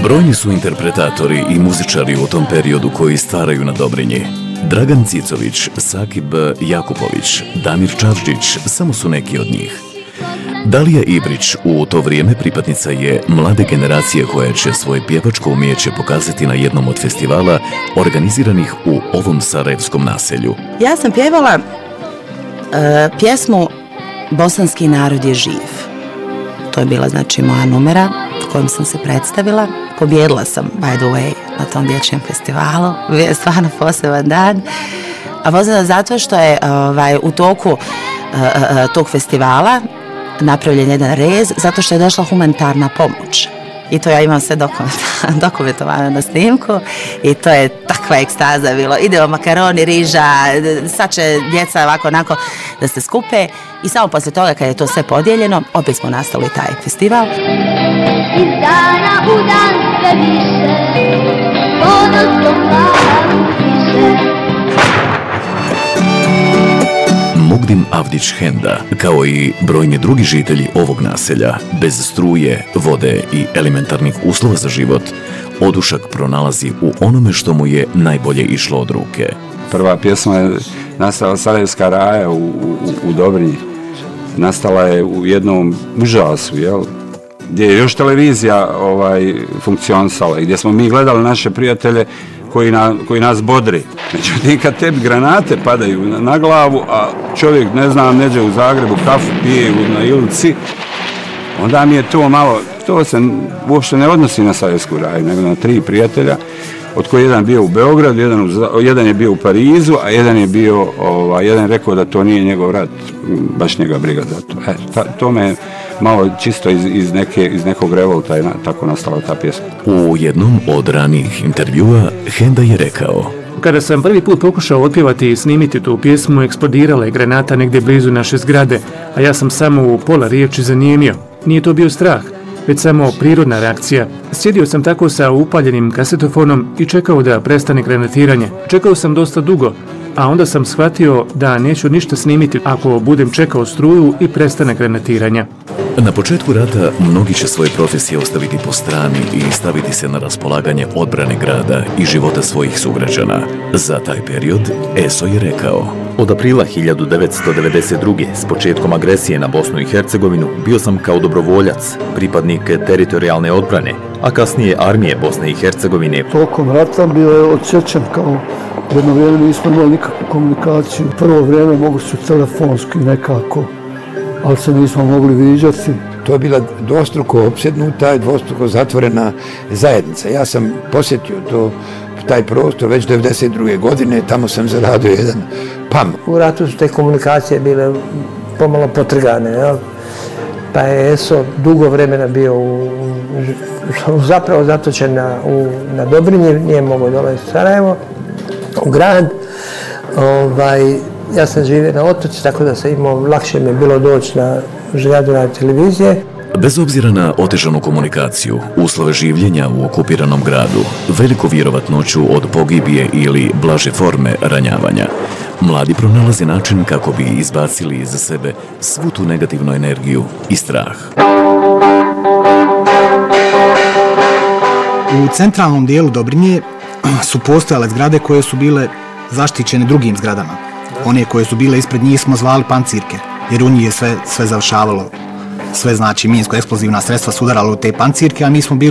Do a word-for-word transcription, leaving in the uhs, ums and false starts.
Brojni su interpretatori i muzičari u tom periodu koji stvaraju na Dobrinji. Dragan Cicović, Sakib Jakupović, Damir Čavžić samo su neki od njih. Dalija Ibrić u to vrijeme pripadnica je mlade generacije koja će svoje pjevačko umijeće pokazati na jednom od festivala organiziranih u ovom sarajevskom naselju. Ja sam pjevala uh, pjesmu Bosanski narod je živ. To je bila znači moja numera kojom sam se predstavila. Pobjedila sam, by the way, na tom dječjem festivalu. Bio je stvarno poseban dan. A vozila zato što je ovaj, u toku uh, uh, tog festivala napravljen jedan rez, zato što je došla humanitarna pomoć. I to ja imam sve dokumentovano na snimku i to je takva ekstaza bilo. Idemo makaroni, riža, sad će djeca ovako onako da se skupe i samo poslije toga kad je to sve podijeljeno, opet smo nastavili taj festival. Iz dana u dan sve više, ponosom glavu više. Mogdim Avdić Henda, kao i brojni drugi žitelji ovog naselja, bez struje, vode i elementarnih uslova za život, odušak pronalazi u onome što mu je najbolje išlo od ruke. Prva pjesma je nastala Sarajevska raja u, u, u Dobrinji. Nastala je u jednom užasu, jel? Gdje je još televizija ovaj, funkcionisala i gdje smo mi gledali naše prijatelje koji, na, koji nas bodri. Međutim, kad tebi granate padaju na, na glavu, a čovjek, ne znam, neđe u Zagrebu, kafu pije na Ilici, onda mi je to malo, to se uopšte ne odnosi na Sarajevsku raju, nego na tri prijatelja, od koji jedan bio u Beogradu, jedan, u, jedan je bio u Parizu, a jedan je bio, ovaj, jedan je rekao da to nije njegov rat, baš njega briga za to. E, ta, to me malo čisto iz, iz, neke, iz nekog revolta je na, tako nastala ta pjesma. U jednom od ranijih intervjua Henda je rekao: kada sam prvi put pokušao otpjevati i snimiti tu pjesmu, eksplodirala je granata negdje blizu naše zgrade, a ja sam samo u pola riječi zanijemio. Nije to bio strah, već samo prirodna reakcija. Sjedio sam tako sa upaljenim kasetofonom i čekao da prestane granatiranje. Čekao sam dosta dugo, a onda sam shvatio da neću ništa snimiti ako budem čekao struju i prestane granatiranja. Na početku rata mnogi će svoje profesije ostaviti po strani i staviti se na raspolaganje odbrane grada i života svojih sugrađana. Za taj period Eso je rekao: od aprila hiljadu devetsto devedeset druge s početkom agresije na Bosnu i Hercegovinu bio sam kao dobrovoljac, pripadnik teritorijalne odbrane, a kasnije armije Bosne i Hercegovine. Tokom rata bio je odsječen, kao jedno vrijeme nismo imali nikakvu komunikaciju. Prvo vrijeme mogu su telefonski nekako, ali se nismo mogli viđati. To je bila dvostruko opsjednuta i dvostruko zatvorena zajednica. Ja sam posjetio to, taj prostor već devedeset druge godine, tamo sam zaradio jedan P A M. U ratu su te komunikacije bile pomalo potrgane, jel? Pa je Eso dugo vremena bio u, u, zapravo zatočen na, u, na Dobrinji, nije mogao dolaziti u Sarajevo, u grad. Ovaj, ja sam živio na otoci, tako da sam imao, lakše mi je bilo doći na zgradu na televizije. Bez obzira na otežanu komunikaciju, uslove življenja u okupiranom gradu, veliku vjerovatnoću od pogibije ili blaže forme ranjavanja, mladi pronalaze način kako bi izbacili iza sebe svu tu negativnu energiju i strah. U centralnom dijelu Dobrinje su postojale zgrade koje su bile zaštićene drugim zgradama. One koje su bile ispred njih smo zvali pancirke, jer u njih je sve, sve završavalo. Sve znači minsko-eksplozivna sredstva su udarala u te pancirke, a mi smo bili